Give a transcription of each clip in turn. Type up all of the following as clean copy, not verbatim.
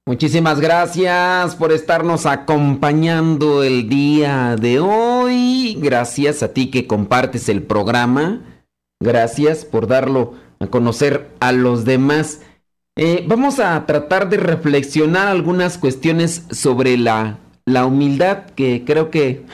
Muchísimas gracias por estarnos acompañando el día de hoy. Gracias a ti que compartes el programa. Gracias por darlo a conocer a los demás. Vamos a tratar de reflexionar algunas cuestiones sobre la humildad, que creo que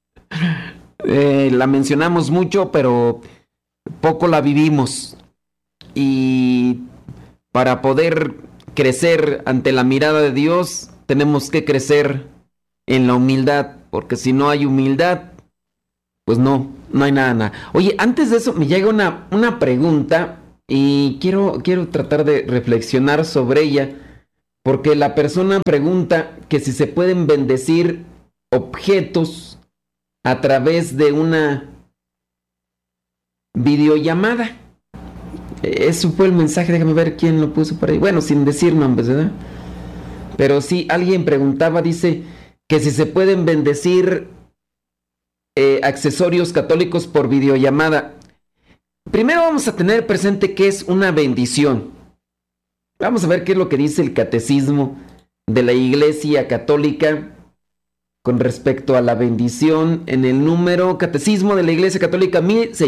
la mencionamos mucho, pero poco la vivimos. Y para poder crecer ante la mirada de Dios, tenemos que crecer en la humildad, porque si no hay humildad, pues no hay nada. Oye, antes de eso me llega una pregunta y quiero tratar de reflexionar sobre ella, porque la persona pregunta que si se pueden bendecir objetos a través de una videollamada. Eso fue el mensaje, déjame ver quién lo puso por ahí. Bueno, sin decir nombres, ¿verdad? Pero sí, alguien preguntaba, dice, que si se pueden bendecir accesorios católicos por videollamada. Primero vamos a tener presente qué es una bendición. Vamos a ver qué es lo que dice el catecismo de la Iglesia Católica con respecto a la bendición en el número Catecismo de la Iglesia Católica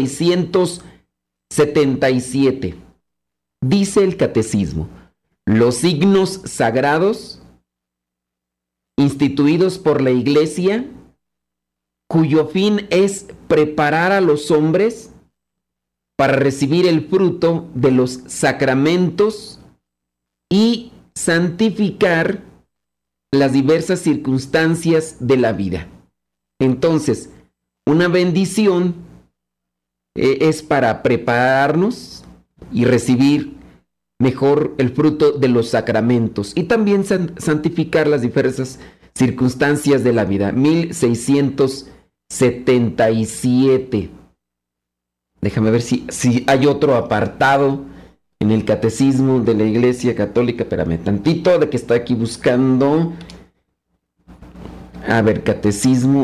1677. Dice el catecismo: los signos sagrados instituidos por la Iglesia, cuyo fin es preparar a los hombres para recibir el fruto de los sacramentos y santificar las diversas circunstancias de la vida. Entonces, una bendición es para prepararnos y recibir mejor el fruto de los sacramentos y también santificar las diversas circunstancias de la vida. 1677. Déjame ver si hay otro apartado en el catecismo de la Iglesia Católica. Espérame tantito, de que estoy aquí buscando. A ver, catecismo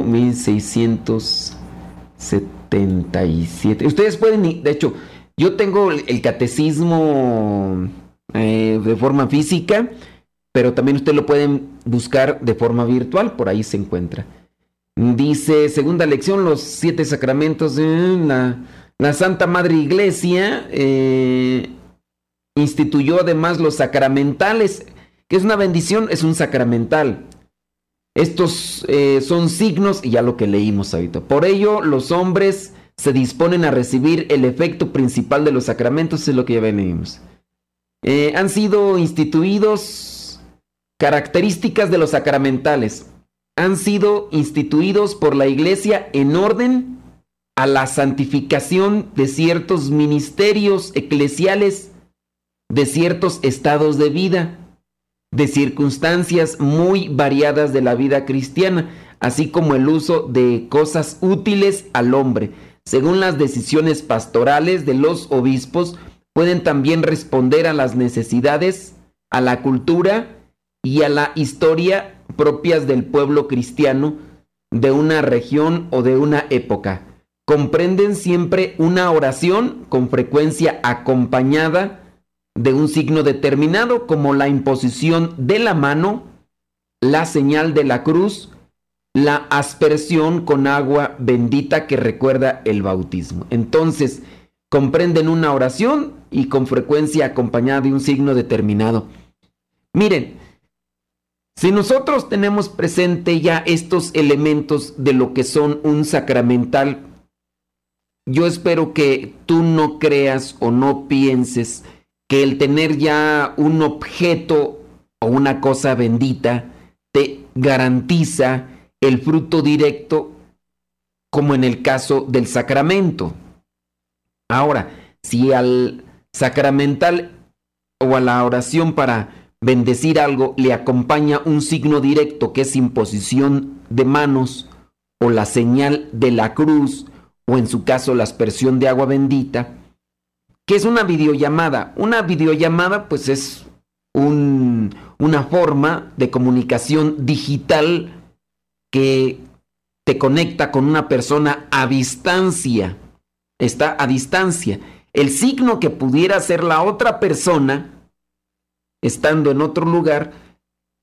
1677. Ustedes pueden, de hecho, yo tengo el catecismo de forma física, pero también ustedes lo pueden buscar de forma virtual, por ahí se encuentra. Dice, segunda lección, los 7 sacramentos de la Santa Madre Iglesia instituyó además los sacramentales, que es una bendición, es un sacramental. Estos son signos, y ya lo que leímos ahorita. Por ello, los hombres se disponen a recibir el efecto principal de los sacramentos, es lo que ya leímos. Han sido instituidos características de los sacramentales. Han sido instituidos por la Iglesia en orden a la santificación de ciertos ministerios eclesiales, de ciertos estados de vida, de circunstancias muy variadas de la vida cristiana, así como el uso de cosas útiles al hombre. Según las decisiones pastorales de los obispos, pueden también responder a las necesidades, a la cultura y a la historia propias del pueblo cristiano de una región o de una época. Comprenden siempre una oración con frecuencia acompañada de un signo determinado, como la imposición de la mano, la señal de la cruz, la aspersión con agua bendita que recuerda el bautismo. Entonces, comprenden una oración y con frecuencia acompañada de un signo determinado. Miren, si nosotros tenemos presente ya estos elementos de lo que son un sacramental, yo espero que tú no creas o no pienses que el tener ya un objeto o una cosa bendita te garantiza el fruto directo, como en el caso del sacramento. Ahora, si al sacramental o a la oración para bendecir algo le acompaña un signo directo, que es imposición de manos o la señal de la cruz, o en su caso la aspersión de agua bendita, ¿qué es una videollamada? Una videollamada pues es una forma de comunicación digital que te conecta con una persona a distancia. Está a distancia. El signo que pudiera ser la otra persona, estando en otro lugar,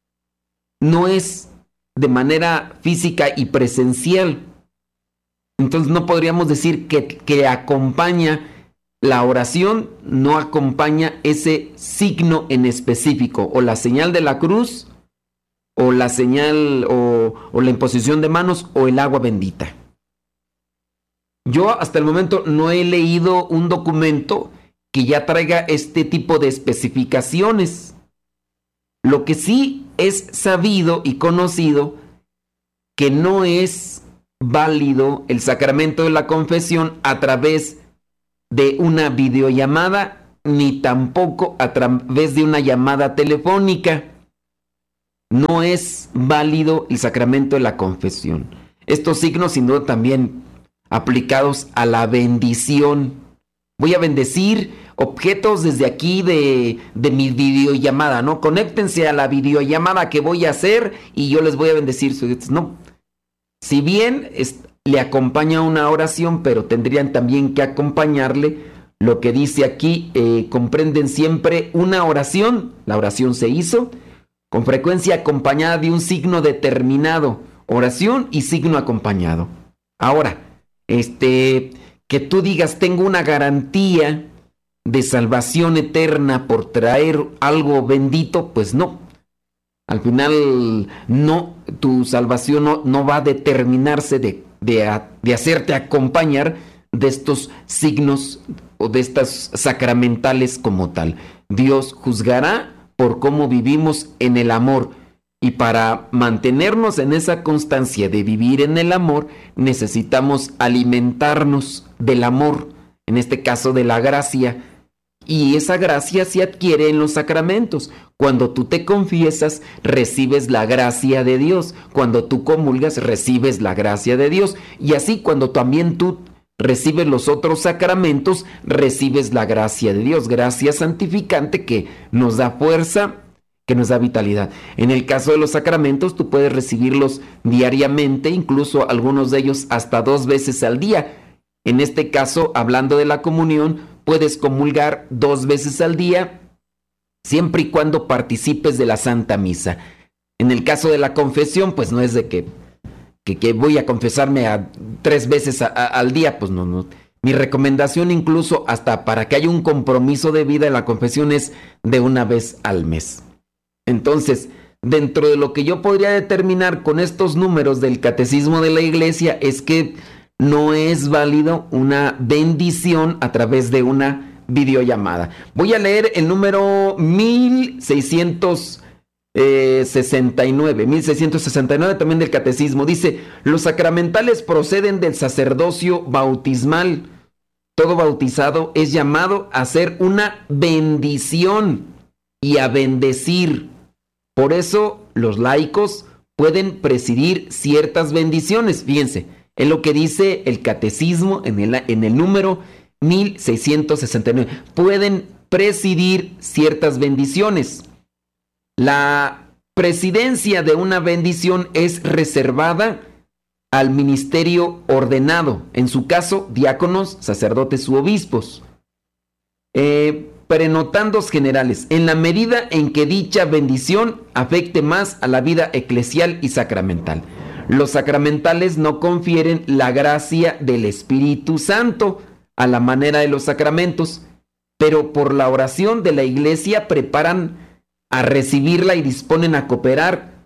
no es de manera física y presencial. Entonces no podríamos decir que acompaña la oración, no acompaña ese signo en específico, o la señal de la cruz, o la señal, o la imposición de manos, o el agua bendita. Yo hasta el momento no he leído un documento que ya traiga este tipo de especificaciones. Lo que sí es sabido y conocido que no es válido el sacramento de la confesión a través de una videollamada, ni tampoco a través de una llamada telefónica. No es válido el sacramento de la confesión. Estos signos, sin duda, también aplicados a la bendición. Voy a bendecir objetos desde aquí de mi videollamada, ¿no? Conéctense a la videollamada que voy a hacer y yo les voy a bendecir. No. Si bien le acompaña una oración, pero tendrían también que acompañarle lo que dice aquí, comprenden siempre una oración. La oración se hizo con frecuencia acompañada de un signo determinado. Oración y signo acompañado. Ahora, que tú digas, tengo una garantía de salvación eterna por traer algo bendito, pues no. Al final, no, tu salvación no va a determinarse de hacerte acompañar de estos signos o de estas sacramentales como tal. Dios juzgará por cómo vivimos en el amor. Y para mantenernos en esa constancia de vivir en el amor, necesitamos alimentarnos del amor, en este caso de la gracia. Y esa gracia se adquiere en los sacramentos. Cuando tú te confiesas, recibes la gracia de Dios. Cuando tú comulgas, recibes la gracia de Dios. Y así cuando también tú recibes los otros sacramentos, recibes la gracia de Dios. Gracia santificante que nos da fuerza, que nos da vitalidad. En el caso de los sacramentos, tú puedes recibirlos diariamente, incluso algunos de ellos hasta 2 veces al día. En este caso, hablando de la comunión, puedes comulgar 2 veces al día, siempre y cuando participes de la Santa Misa. En el caso de la confesión, pues no es de que voy a confesarme 3 veces al día, pues no. Mi recomendación, incluso hasta para que haya un compromiso de vida en la confesión, es de 1 vez al mes. Entonces, dentro de lo que yo podría determinar con estos números del Catecismo de la Iglesia es que no es válido una bendición a través de una videollamada. Voy a leer el número 1669 también del Catecismo. Dice: los sacramentales proceden del sacerdocio bautismal. Todo bautizado es llamado a hacer una bendición y a bendecir. Por eso los laicos pueden presidir ciertas bendiciones. Fíjense, es lo que dice el Catecismo en el número 1669. Pueden presidir ciertas bendiciones. La presidencia de una bendición es reservada al ministerio ordenado, en su caso, diáconos, sacerdotes u obispos. Prenotandos generales, en la medida en que dicha bendición afecte más a la vida eclesial y sacramental. Los sacramentales no confieren la gracia del Espíritu Santo a la manera de los sacramentos, pero por la oración de la Iglesia preparan a recibirla y disponen a cooperar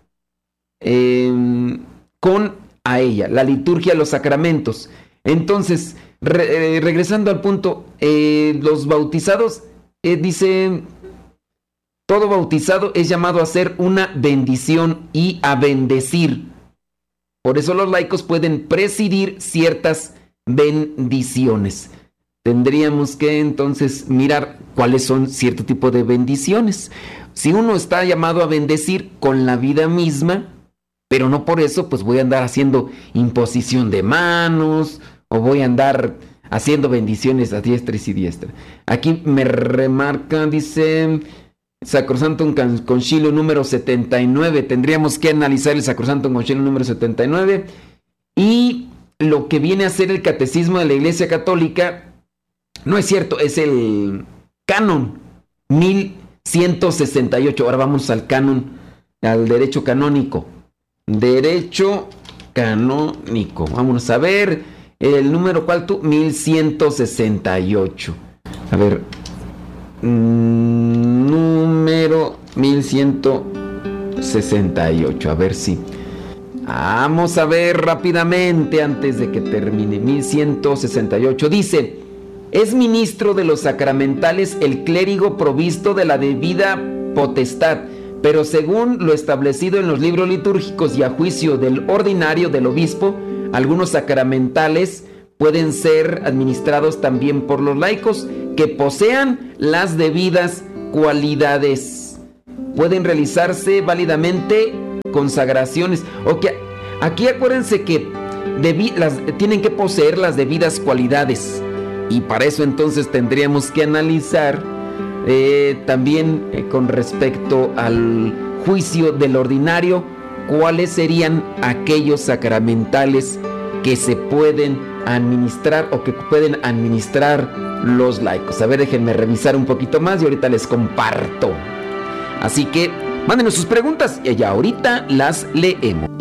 con a ella, la liturgia de los sacramentos. Entonces, regresando al punto, los bautizados, dice, todo bautizado es llamado a hacer una bendición y a bendecir. Por eso los laicos pueden presidir ciertas bendiciones. Tendríamos que entonces mirar cuáles son cierto tipo de bendiciones. Si uno está llamado a bendecir con la vida misma, pero no por eso pues voy a andar haciendo imposición de manos o voy a andar haciendo bendiciones a diestra y siniestra. Aquí me remarca, dice Sacrosantum Concilio número 79. Tendríamos que analizar el Sacrosantum Concilio número 79 y lo que viene a ser el Catecismo de la Iglesia Católica. No es cierto, es el Canon 1168. Ahora vamos al Canon al derecho canónico. Derecho canónico. Vámonos a ver. El número, ¿cuál tú? 1168. A ver. Número 1168. A ver si. Vamos a ver rápidamente antes de que termine. 1168. Dice: es ministro de los sacramentales el clérigo provisto de la debida potestad, pero según lo establecido en los libros litúrgicos y a juicio del ordinario del obispo, algunos sacramentales pueden ser administrados también por los laicos que posean las debidas cualidades. Pueden realizarse válidamente consagraciones. Aquí acuérdense que tienen que poseer las debidas cualidades. Y para eso entonces tendríamos que analizar también con respecto al juicio del ordinario, cuáles serían aquellos sacramentales que se pueden administrar o que pueden administrar los laicos. A ver, déjenme revisar un poquito más y ahorita les comparto. Así que mándenos sus preguntas y ya ahorita las leemos.